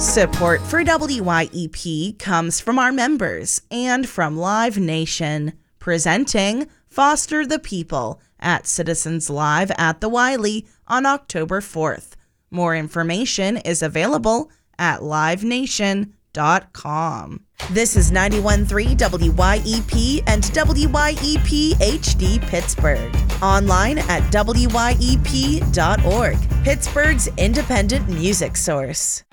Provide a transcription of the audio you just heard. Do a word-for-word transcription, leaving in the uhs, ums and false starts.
Support for W Y E P comes from our members and from Live Nation, presenting Foster the People at Citizens Live at the Wiley on October fourth. More information is available at live nation dot com. This is ninety-one point three W Y E P and W Y E P H D Pittsburgh. Online at W Y E P dot org, Pittsburgh's independent music source.